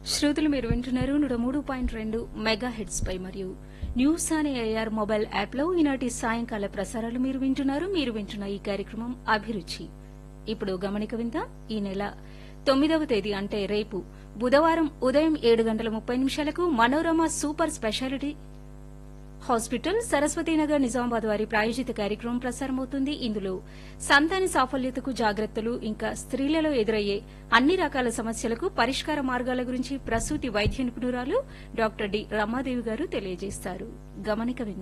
శ్రోతలు మీరు వింటున్నారు 103.2 మెగా హెడ్స్ పై మరియు న్యూస్ అనే ఏఆర్ మొబైల్ యాప్ లో ఈనాటి సాయంకాల ప్రసారాలు మీరు వింటున్న ఈ కార్యక్రమం అభిరుచి. ఇప్పుడు గమనిక విందాం. ఈ నెల 9వ తేదీ అంటే రేపు బుధవారం ఉదయం 7:30 Manorama super speciality hospital Saraswati Nagar Nizamabad వారి ప్రాయోజిత కార్యక్రమం ప్రసారమవుతుంది. ఇందులో సంతాన సాఫల్యతకు జాగ్రత్తలు, ఇంకా స్త్రీలలో ఎదురయ్యే అన్ని రకాల సమస్యలకు పరిష్కార మార్గాల గురించి ప్రసూతి వైద్య నిపుణురాలు డాక్టర్ డి రమాదేవి గారు తెలియజేస్తారు. గమనిక విందాం.